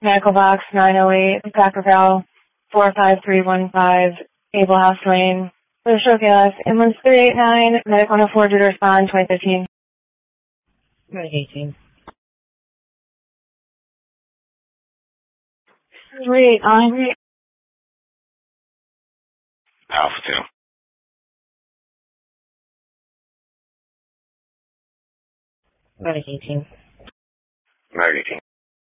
Medical Box 908, Cracker Barrel 45315, Able House Lane, for the stroke ALS, ambulance 389, medic 104 due to respond 2015. Medic 18. 389. Alpha 2. Medic 18. Medic 18.